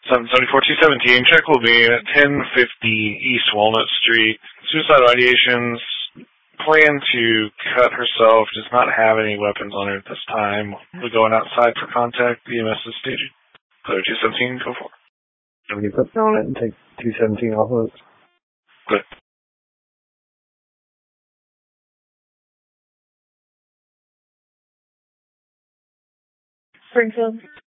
774-217, check will be at 1050 East Walnut Street. Suicidal ideations, plan to cut herself, does not have any weapons on her at this time. We're going outside for contact. EMS is staging. Clear 217, go for it. I'm going to put on it and take 217 off of it. Good. Springfield.